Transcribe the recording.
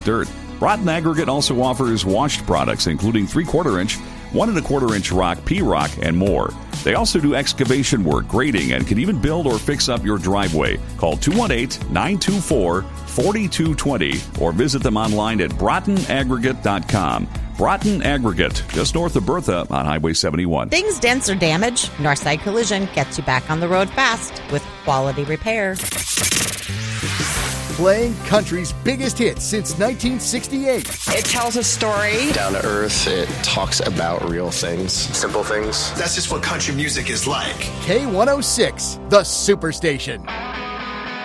dirt. Broughton Aggregate also offers washed products, including 3/4 inch, 1 1/4 inch rock, P-rock, and more. They also do excavation work, grading, and can even build or fix up your driveway. Call 218-924-4220 or visit them online at BroughtonAggregate.com. Broughton Aggregate, just north of Bertha on Highway 71. Things dents or damage? Northside Collision gets you back on the road fast with quality repair. Playing country's biggest hits since 1968. It tells a story. Down to earth, it talks about real things. Simple things. That's just what country music is like. K106, the Superstation.